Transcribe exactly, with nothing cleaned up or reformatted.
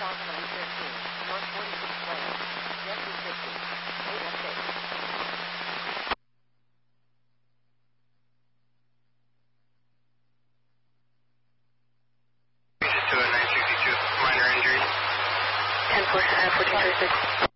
approximately fifteen. North forty-six Way. Jet two fifty. eight oh six. two oh nine sixty-two, minor injuries. ten fourteen thirty-six.